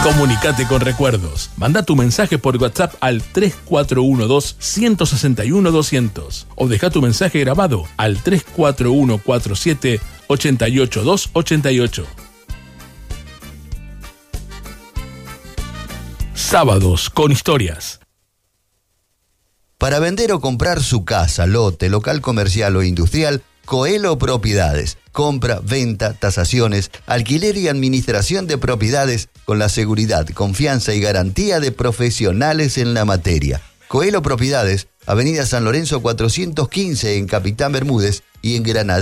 Comunicate con Recuerdos. Manda tu mensaje por WhatsApp al 3412-161-200 o deja tu mensaje grabado al 34147-88288. Sábados con historias. Para vender o comprar su casa, lote, local comercial o industrial, Coelho Propiedades. Compra, venta, tasaciones, alquiler y administración de propiedades con la seguridad, confianza y garantía de profesionales en la materia. Coelho Propiedades, Avenida San Lorenzo 415 en Capitán Bermúdez y en Granada.